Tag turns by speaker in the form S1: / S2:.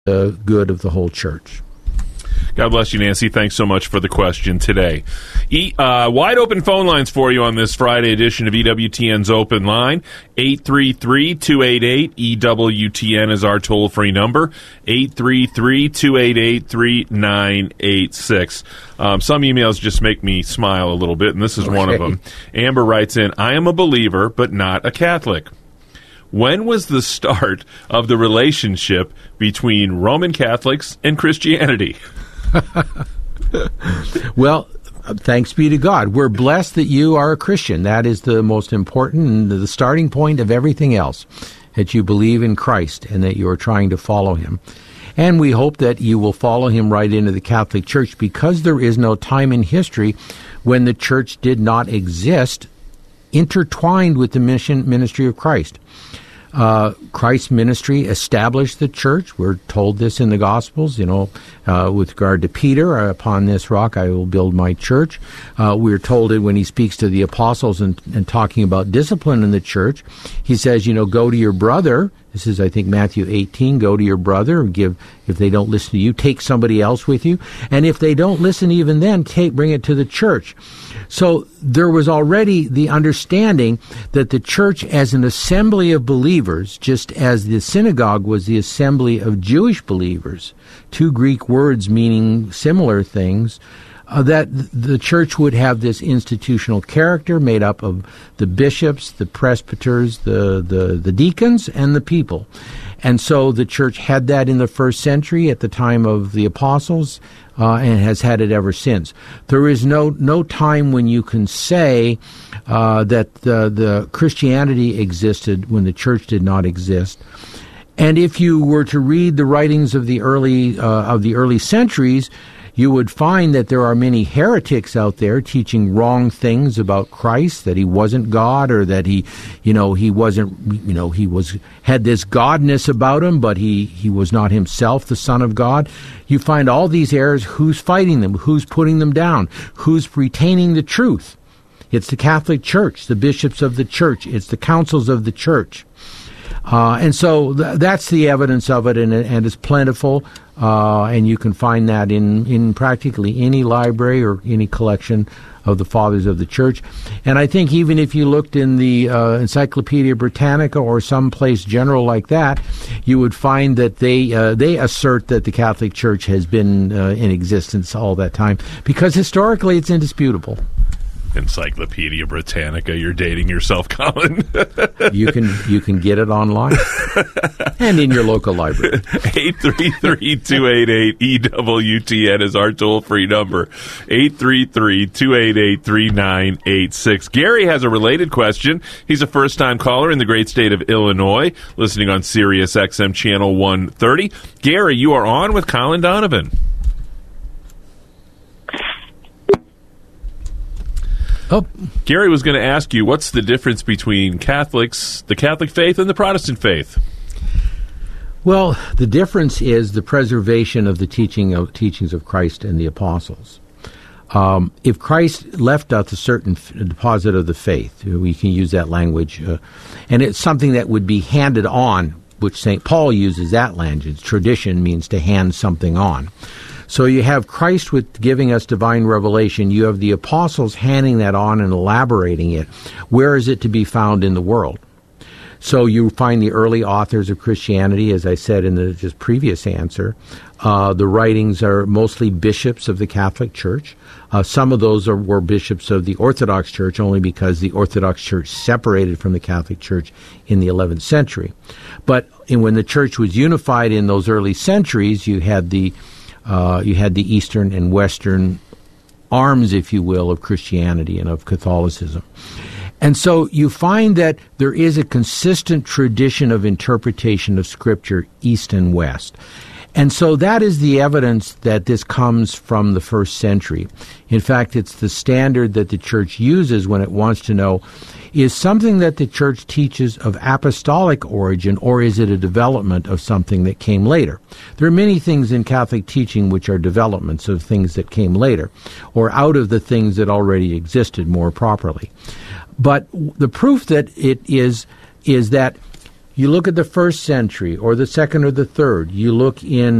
S1: the good of the whole church.
S2: God bless you, Nancy. Thanks so much for the question today. Wide open phone lines for you on this Friday edition of EWTN's Open Line. 833-288-EWTN is our toll-free number. 833-288-3986. Some emails just make me smile a little bit, and this is one of them. Amber writes in, I am a believer, but not a Catholic. When was the start of the relationship between Roman Catholics and Christianity?
S1: Well, thanks be to God. We're blessed that you are a Christian. That is the most important and the starting point of everything else, that you believe in Christ and that you are trying to follow him. And we hope that you will follow him right into the Catholic Church, because there is no time in history when the church did not exist intertwined with the ministry of Christ. Christ's ministry established the church. We're told this in the Gospels, with regard to Peter, upon this rock I will build my church. We're told it when he speaks to the apostles and talking about discipline in the church. He says, go to your brother. This is, I think, Matthew 18. Go to your brother. If they don't listen to you, take somebody else with you. And if they don't listen even then, bring it to the church. So there was already the understanding that the church as an assembly of believers, just as the synagogue was the assembly of Jewish believers, two Greek words meaning similar things, that the church would have this institutional character made up of the bishops, the presbyters, the deacons, and the people. And so the church had that in the first century at the time of the apostles, and has had it ever since. There is no time when you can say that the Christianity existed when the church did not exist. And if you were to read the writings of the early centuries, you would find that there are many heretics out there teaching wrong things about Christ, that he wasn't God, or that he wasn't, had this godness about him, but he was not himself the Son of God. You find all these errors. Who's fighting them? Who's putting them down? Who's retaining the truth? It's the Catholic Church, the bishops of the church. It's the councils of the church. And so that's the evidence of it, and it's plentiful, and you can find that in practically any library or any collection of the Fathers of the Church. And I think even if you looked in the Encyclopedia Britannica or someplace general like that, you would find that they assert that the Catholic Church has been in existence all that time, because historically it's indisputable.
S2: Encyclopedia Britannica, you're dating yourself, Colin.
S1: You can get it online and in your local library.
S2: 833-288-EWTN is our toll-free number. 833-288-3986. Gary has a related question. He's a first-time caller in the great state of Illinois, listening on Sirius XM Channel 130. Gary, you are on with Colin Donovan.
S1: Oh.
S2: Gary was going to ask you, what's the difference between Catholics, the Catholic faith, and the Protestant faith?
S1: Well, the difference is the preservation of the teachings of Christ and the apostles. If Christ left out a certain deposit of the faith, we can use that language, and it's something that would be handed on, which St. Paul uses that language. Tradition means to hand something on. So you have Christ with giving us divine revelation. You have the apostles handing that on and elaborating it. Where is it to be found in the world? So you find the early authors of Christianity, as I said in the just previous answer. The writings are mostly bishops of the Catholic Church. Some of those were bishops of the Orthodox Church, only because the Orthodox Church separated from the Catholic Church in the 11th century. But when the Church was unified in those early centuries, you had the Eastern and Western arms, if you will, of Christianity and of Catholicism. And so you find that there is a consistent tradition of interpretation of Scripture, East and West. And so that is the evidence that this comes from the first century. In fact, it's the standard that the Church uses when it wants to know, is something that the Church teaches of apostolic origin, or is it a development of something that came later? There are many things in Catholic teaching which are developments of things that came later, or out of the things that already existed more properly. But the proof that it is that You look at the first century or the second or the third. You look in